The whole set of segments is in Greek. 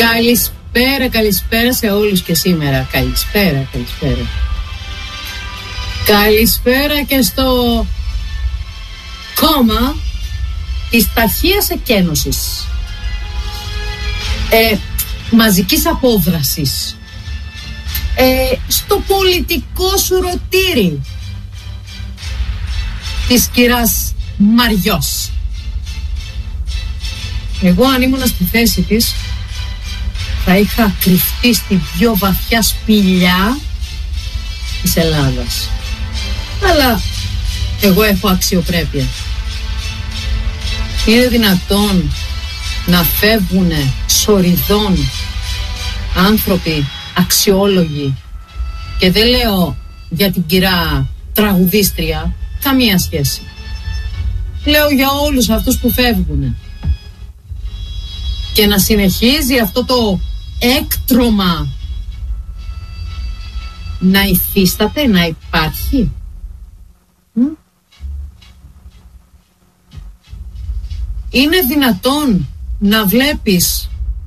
Καλησπέρα σε όλους και σήμερα. Καλησπέρα. Καλησπέρα και στο κόμμα της ταχείας εκένωσης, μαζικής απόδρασης, στο πολιτικό σουρωτήρι της κυράς Μαριός. Εγώ αν ήμουν στη θέση της θα είχα κρυφτεί στη πιο βαθιά σπηλιά της Ελλάδας. Αλλά εγώ έχω αξιοπρέπεια. Είναι δυνατόν να φεύγουνε σοριδών άνθρωποι αξιόλογοι, και δεν λέω για την κυρά τραγουδίστρια, καμία σχέση. Λέω για όλους αυτούς που φεύγουνε, και να συνεχίζει αυτό το έκτρωμα να υφίσταται, να υπάρχει. Είναι δυνατόν να βλέπεις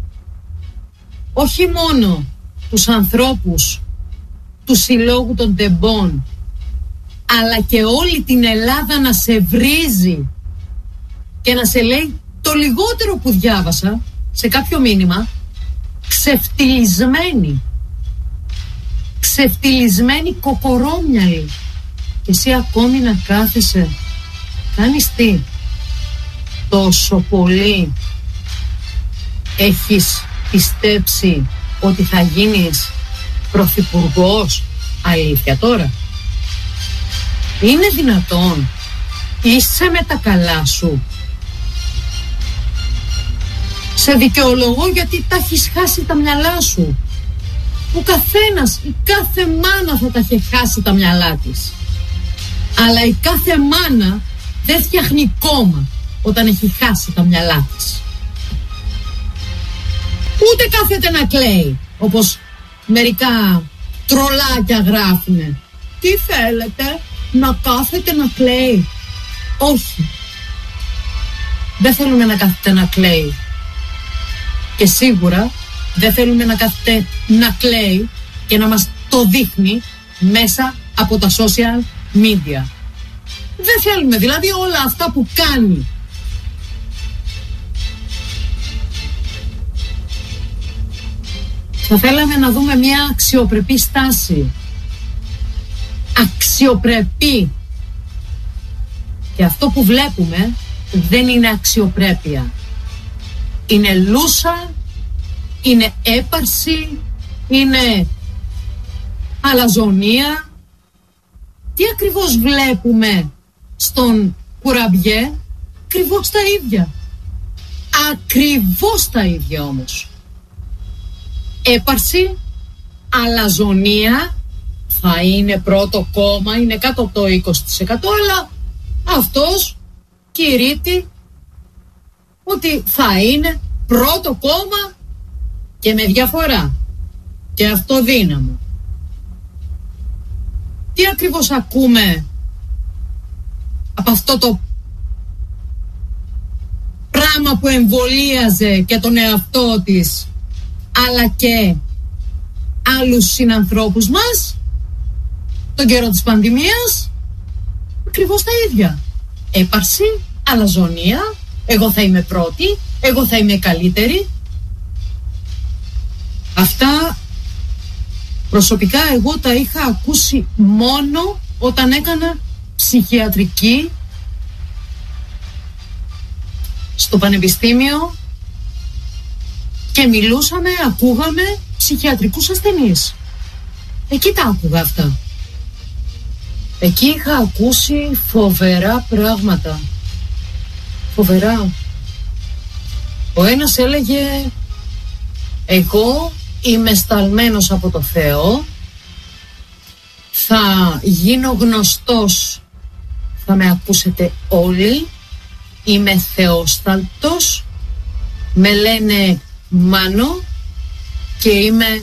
όχι μόνο τους ανθρώπους του Συλλόγου των Τεμπών, αλλά και όλη την Ελλάδα να σε βρίζει και να σε λέει το λιγότερο που διάβασα σε κάποιο μήνυμα: ξεφτυλισμένοι κοκορόμυαλοι, και εσύ ακόμη να κάθεσαι, κάνεις τι? Τόσο πολύ έχεις πιστέψει ότι θα γίνεις πρωθυπουργός? Αλήθεια τώρα? Είναι δυνατόν? Είσαι με τα καλά σου? Σε δικαιολογώ, γιατί τα έχεις χάσει τα μυαλά σου. Ο καθένας, η κάθε μάνα θα τα έχει χάσει τα μυαλά της. Αλλά η κάθε μάνα δεν φτιάχνει κόμμα όταν έχει χάσει τα μυαλά της. Ούτε κάθεται να κλαίει, όπως μερικά τρολάκια γράφουνε. Τι θέλετε, να κάθεται να κλαίει? Όχι. Δεν θέλουμε να κάθεται να κλαίει. Και σίγουρα δεν θέλουμε να κάθεται να κλαίει και να μας το δείχνει μέσα από τα social media. Δεν θέλουμε δηλαδή όλα αυτά που κάνει. Θα θέλαμε να δούμε μια αξιοπρεπή στάση. Αξιοπρεπή. Και αυτό που βλέπουμε δεν είναι αξιοπρέπεια. Είναι λούσα, είναι έπαρση, είναι αλαζονία. Τι ακριβώς βλέπουμε στον Κουραμπιέ? Ακριβώς τα ίδια. Ακριβώς τα ίδια όμως. Έπαρση, αλαζονία, θα είναι πρώτο κόμμα, είναι κάτω από το 20%, αλλά αυτός κηρύττει ότι θα είναι πρώτο κόμμα και με διαφορά και αυτοδύναμο. Τι ακριβώς ακούμε από αυτό το πράγμα που εμβολίαζε και τον εαυτό της, αλλά και άλλους συνανθρώπους μας τον καιρό της πανδημίας? Ακριβώς τα ίδια. Έπαρση, αλαζονία, εγώ θα είμαι πρώτη, εγώ θα είμαι καλύτερη. Αυτά προσωπικά εγώ τα είχα ακούσει μόνο όταν έκανα ψυχιατρική στο πανεπιστήμιο και μιλούσαμε, ακούγαμε ψυχιατρικούς ασθενείς. Εκεί τα άκουγα αυτά. Εκεί είχα ακούσει φοβερά πράγματα. Φοβερά. Ο ένας έλεγε: εγώ είμαι σταλμένος από το Θεό, θα γίνω γνωστός, θα με ακούσετε όλοι, είμαι θεόσταλτος, με λένε Μάνο και είμαι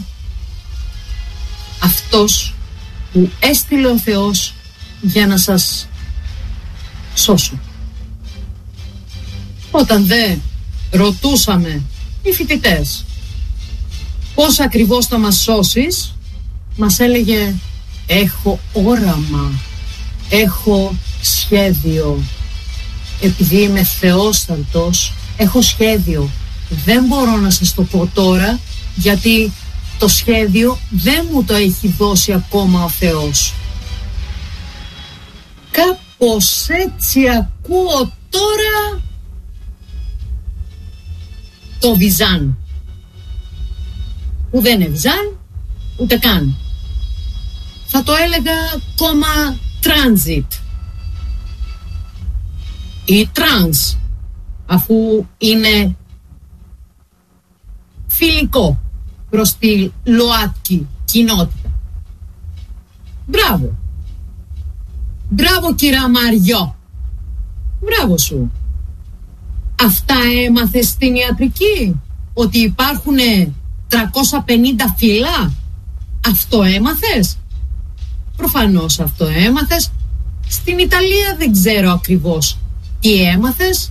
αυτός που έστειλε ο Θεός για να σας σώσω. Όταν δεν ρωτούσαμε οι φοιτητές πώς ακριβώς θα μας σώσεις, μας έλεγε έχω όραμα, έχω σχέδιο, επειδή είμαι θεόσταλτος, έχω σχέδιο. Δεν μπορώ να σας το πω τώρα, γιατί το σχέδιο δεν μου το έχει δώσει ακόμα ο Θεός. Κάπως έτσι ακούω τώρα το Βυζάν, που δεν είναι Βυζάν ούτε καν. Θα το έλεγα κόμμα Transit ή Trans, αφού είναι φιλικό προς τη ΛΟΑΤΚΙ κοινότητα. Μπράβο. Μπράβο κυρά Μαριό. Μπράβο σου. Αυτά έμαθες στην ιατρική, ότι υπάρχουν 350 φύλλα? Αυτό έμαθες? Προφανώς αυτό έμαθες. Στην Ιταλία δεν ξέρω ακριβώς τι έμαθες.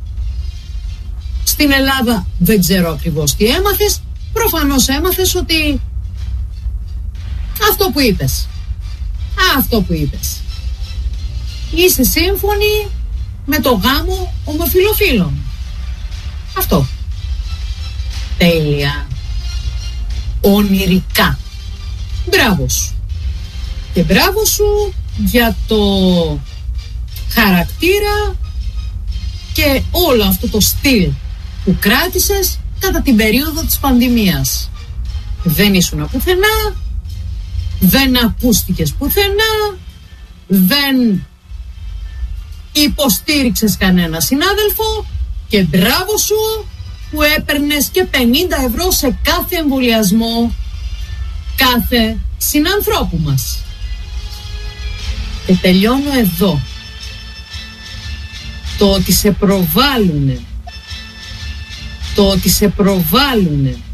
Στην Ελλάδα δεν ξέρω ακριβώς τι έμαθες. Προφανώς έμαθες ότι αυτό που είπες. Αυτό που είπες. Είσαι σύμφωνη με το γάμο ομοφυλοφίλων. Αυτό. Τέλεια. Ονειρικά. Μπράβο σου. Και μπράβο σου για το χαρακτήρα και όλο αυτό το στυλ που κράτησες κατά την περίοδο της πανδημίας. Δεν ήσουν πουθενά, δεν ακούστηκες πουθενά, δεν υποστήριξες κανένα συνάδελφο και μπράβο σου που έπαιρνες και 50 ευρώ σε κάθε εμβολιασμό κάθε συνανθρώπου μας. Και τελειώνω εδώ. Το ότι σε προβάλλουνε